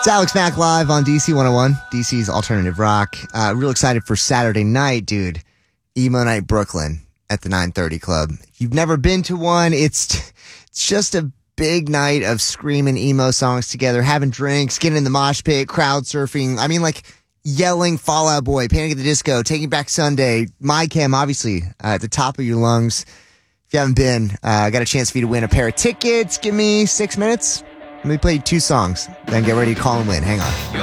It's Alex Mack live on DC 101, DC's alternative rock. Real excited for Saturday night, dude. Emo Night Brooklyn at the 930 Club. If you've never been to one, it's just a big night of screaming emo songs together, having drinks, getting in the mosh pit, crowd surfing. I mean, like yelling Fall Out Boy, Panic at the Disco, Taking Back Sunday, My Chem, obviously, at the top of your lungs. If you haven't been, I got a chance for you to win a pair of tickets. Give me 6 minutes. Let me play 2 songs, then get ready to call and win. Hang on.